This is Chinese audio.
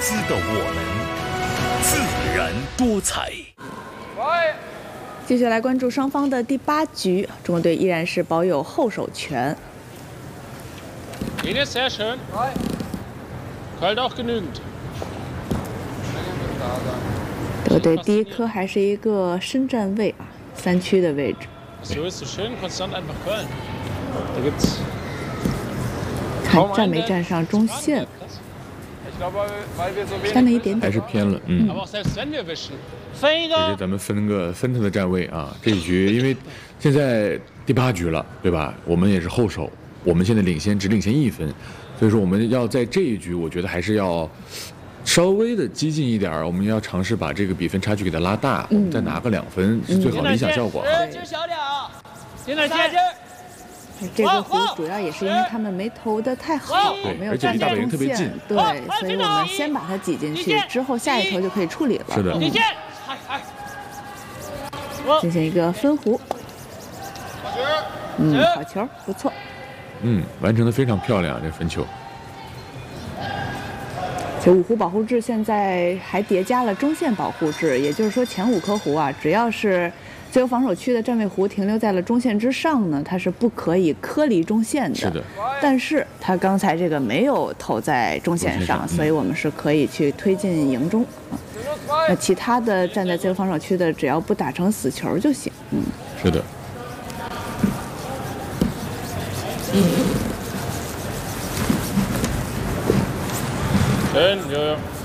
私的我们，自然多彩。 继续来关注双方的第8局，中国队依然是保有后手权。 Ines, sehr schön. Kalt auch genügend. 德国队第一颗还是一个深站位啊，3区的位置。 So ist so schön, konstant einfach curlen. Da gibt's 看站没站上中线，偏了一点点， 还是偏了， Aber auch selbst wenn wir wischen. 给咱们分他的站位啊。这一局因为现在第8局了，对吧？我们也是后手，我们现在只领先1分，所以说我们要在这一局，我觉得还是要稍微的激进一点，我们要尝试把这个比分差距给它拉大，我们再拿个2分是最好的理想效果。 进点劲！ 这个壶主要也是因为他们没投的太好，没有站在中线，对，所以我们先把它挤进去，之后下一投就可以处理了。 是的。 进行一个分壶，好球，不错。 完成的非常漂亮，这分球。 这5壶保护制现在还叠加了中线保护制，也就是说前5颗壶啊，只要是自由防守区的站位壶停留在了中线之上呢，它是不可以颗离中线的。 是的。 但是他刚才这个没有投在中线上，所以我们是可以去推进营中。那其他的站在自由防守区的，只要不打成死球就行。 是的。 Schön, ja.